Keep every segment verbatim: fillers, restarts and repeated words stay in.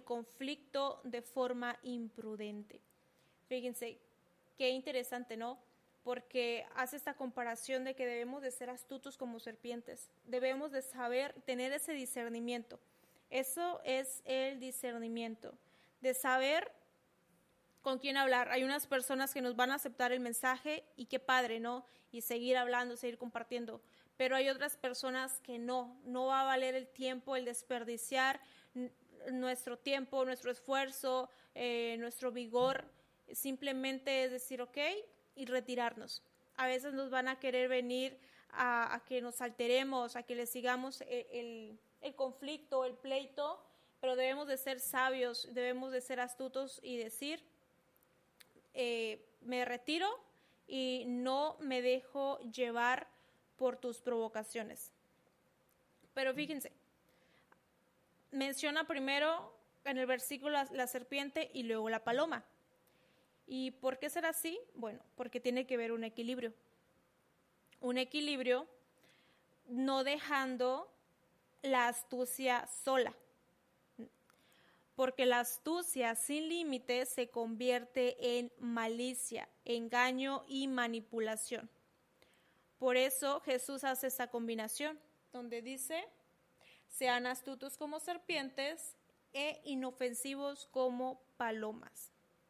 conflicto de forma imprudente. Fíjense, qué interesante, ¿no? Porque hace esta comparación de que debemos de ser astutos como serpientes, debemos de saber tener ese discernimiento. Eso es el discernimiento, de saber con quién hablar. Hay unas personas que nos van a aceptar el mensaje y qué padre, ¿no? Y seguir hablando, seguir compartiendo. Pero hay otras personas que no, no va a valer el tiempo, el desperdiciar n- nuestro tiempo, nuestro esfuerzo, eh, nuestro vigor. Simplemente es decir, ok, y retirarnos. A veces nos van a querer venir a, a que nos alteremos, a que le sigamos el, el, el conflicto, el pleito, pero debemos de ser sabios, debemos de ser astutos y decir, eh, me retiro y no me dejo llevar por tus provocaciones. Pero fíjense, menciona primero en el versículo la, la serpiente y luego la paloma. ¿Y por qué será así? Bueno, porque tiene que haber un equilibrio. Un equilibrio no dejando la astucia sola. Porque la astucia sin límites se convierte en malicia, engaño y manipulación. Por eso Jesús hace esta combinación, donde dice, sean astutos como serpientes e inofensivos como palomas.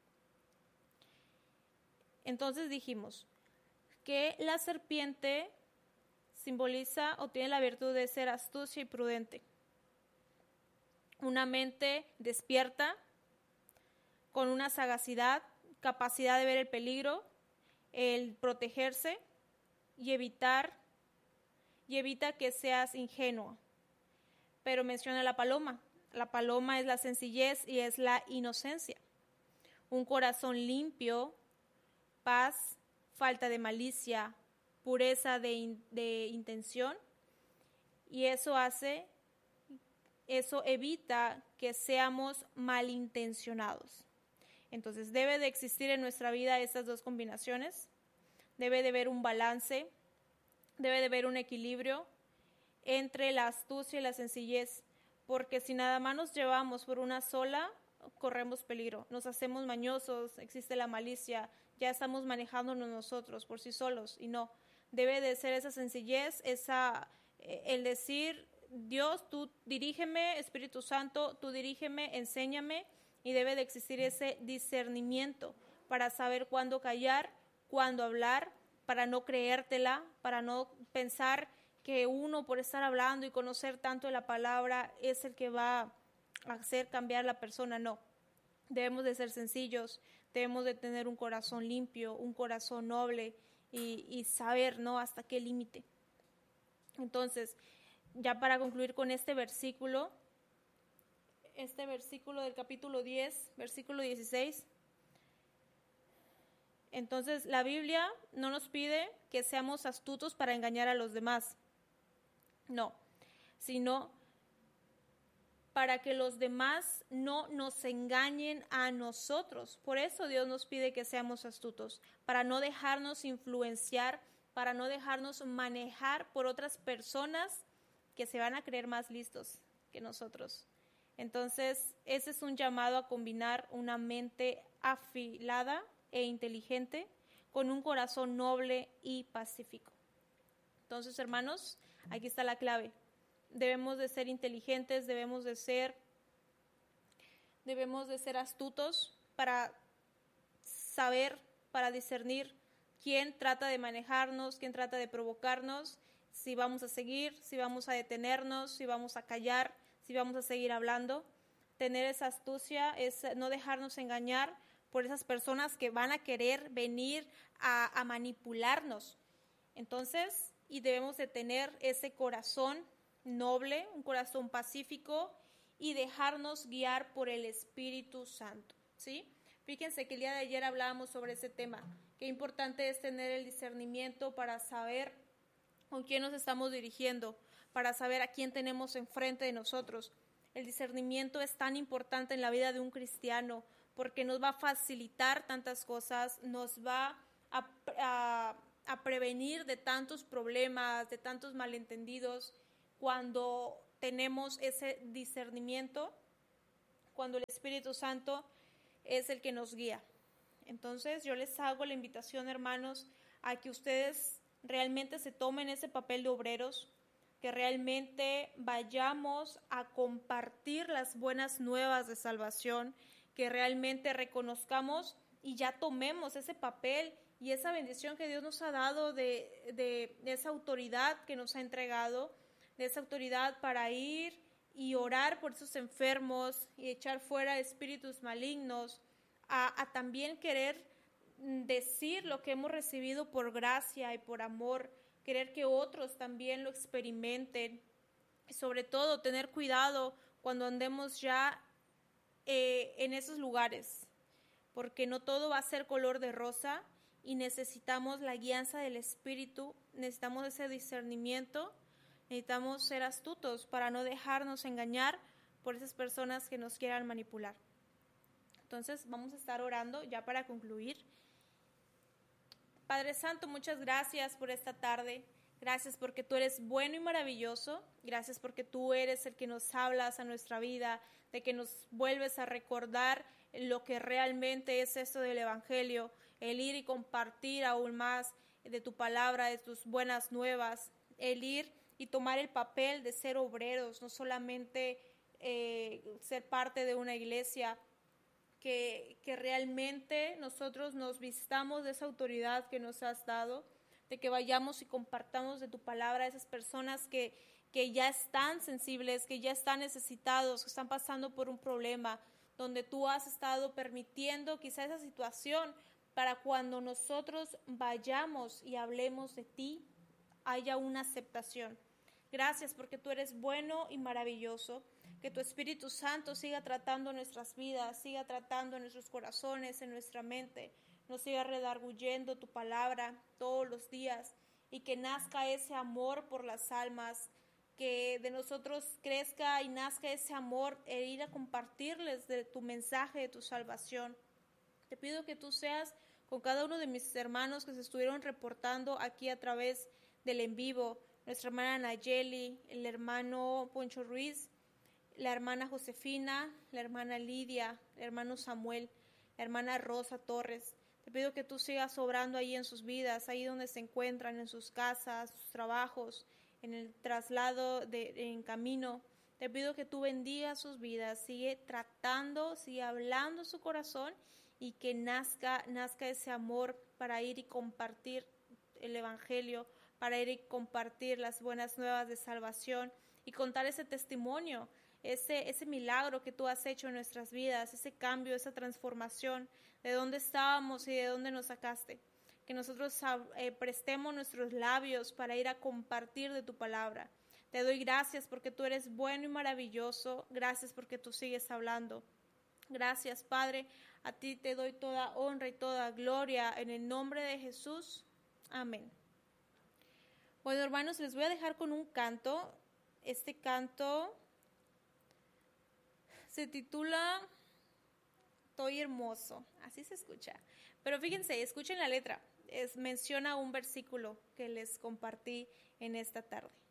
Entonces dijimos que la serpiente simboliza o tiene la virtud de ser astucia y prudente. Una mente despierta, con una sagacidad, capacidad de ver el peligro, el protegerse y evitar, y evita que seas ingenuo. Pero menciona la paloma. La paloma es la sencillez y es la inocencia. Un corazón limpio, paz, falta de malicia, pureza de, in, de intención, y eso hace Eso evita que seamos malintencionados. Entonces debe de existir en nuestra vida estas dos combinaciones, debe de haber un balance, debe de haber un equilibrio entre la astucia y la sencillez, porque si nada más nos llevamos por una sola, corremos peligro, nos hacemos mañosos, existe la malicia, ya estamos manejándonos nosotros por sí solos, y no, debe de ser esa sencillez, esa, el decir, Dios, tú dirígeme, Espíritu Santo, tú dirígeme, enséñame, y debe de existir ese discernimiento para saber cuándo callar, cuándo hablar, para no creértela, para no pensar que uno por estar hablando y conocer tanto de la palabra es el que va a hacer cambiar a la persona. No, debemos de ser sencillos, debemos de tener un corazón limpio, un corazón noble y, y saber, ¿no?, hasta qué límite. Entonces, ya para concluir con este versículo, este versículo del capítulo diez, versículo dieciséis, entonces la Biblia no nos pide que seamos astutos para engañar a los demás, no, sino para que los demás no nos engañen a nosotros. Por eso Dios nos pide que seamos astutos, para no dejarnos influenciar, para no dejarnos manejar por otras personas que se van a creer más listos que nosotros. Entonces, ese es un llamado a combinar una mente afilada e inteligente con un corazón noble y pacífico. Entonces, hermanos, aquí está la clave. Debemos de ser inteligentes, debemos de ser, debemos de ser astutos para saber, para discernir quién trata de manejarnos, quién trata de provocarnos, si vamos a seguir, si vamos a detenernos, si vamos a callar, si vamos a seguir hablando. Tener esa astucia es no dejarnos engañar por esas personas que van a querer venir a, a manipularnos. Entonces, y debemos de tener ese corazón noble, un corazón pacífico y dejarnos guiar por el Espíritu Santo, ¿sí? Fíjense que el día de ayer hablábamos sobre ese tema. Qué importante es tener el discernimiento para saber con quién nos estamos dirigiendo, para saber a quién tenemos enfrente de nosotros. El discernimiento es tan importante en la vida de un cristiano porque nos va a facilitar tantas cosas, nos va a, a, a prevenir de tantos problemas, de tantos malentendidos, cuando tenemos ese discernimiento, cuando el Espíritu Santo es el que nos guía. Entonces yo les hago la invitación, hermanos, a que ustedes realmente se tomen ese papel de obreros, que realmente vayamos a compartir las buenas nuevas de salvación, que realmente reconozcamos y ya tomemos ese papel y esa bendición que Dios nos ha dado de, de, de esa autoridad que nos ha entregado, de esa autoridad para ir y orar por esos enfermos y echar fuera espíritus malignos, a, a también querer decir lo que hemos recibido por gracia y por amor, querer que otros también lo experimenten, y sobre todo tener cuidado cuando andemos ya eh, en esos lugares, porque no todo va a ser color de rosa y necesitamos la guianza del Espíritu, necesitamos ese discernimiento, necesitamos ser astutos para no dejarnos engañar por esas personas que nos quieran manipular. Entonces vamos a estar orando ya para concluir. Padre Santo, muchas gracias por esta tarde. Gracias porque tú eres bueno y maravilloso. Gracias porque tú eres el que nos hablas a nuestra vida, de que nos vuelves a recordar lo que realmente es esto del Evangelio, el ir y compartir aún más de tu palabra, de tus buenas nuevas, el ir y tomar el papel de ser obreros, no solamente eh, ser parte de una iglesia, que, que realmente nosotros nos vistamos de esa autoridad que nos has dado, de que vayamos y compartamos de tu palabra a esas personas que, que ya están sensibles, que ya están necesitados, que están pasando por un problema, donde tú has estado permitiendo quizá esa situación para cuando nosotros vayamos y hablemos de ti, haya una aceptación. Gracias porque tú eres bueno y maravilloso. Que tu Espíritu Santo siga tratando nuestras vidas, siga tratando nuestros corazones, en nuestra mente, nos siga redarguyendo tu palabra todos los días y que nazca ese amor por las almas, que de nosotros crezca y nazca ese amor e ir a compartirles de tu mensaje, de tu salvación. Te pido que tú seas con cada uno de mis hermanos que se estuvieron reportando aquí a través del en vivo, nuestra hermana Nayeli, el hermano Poncho Ruiz, la hermana Josefina, la hermana Lidia, el hermano Samuel, la hermana Rosa Torres. Te pido que tú sigas obrando ahí en sus vidas, ahí donde se encuentran, en sus casas, sus trabajos, en el traslado de, en camino. Te pido que tú bendigas sus vidas, sigue tratando, sigue hablando su corazón y que nazca, nazca ese amor para ir y compartir el Evangelio, para ir y compartir las buenas nuevas de salvación y contar ese testimonio, ese, ese milagro que tú has hecho en nuestras vidas, ese cambio, esa transformación, de dónde estábamos y de dónde nos sacaste. Que nosotros eh, prestemos nuestros labios para ir a compartir de tu palabra. Te doy gracias porque tú eres bueno y maravilloso. Gracias porque tú sigues hablando. Gracias, Padre. A ti te doy toda honra y toda gloria en el nombre de Jesús. Amén. Bueno, hermanos, les voy a dejar con un canto. Este canto se titula Estoy hermoso, así se escucha. Pero fíjense, escuchen la letra. Es, menciona un versículo que les compartí en esta tarde.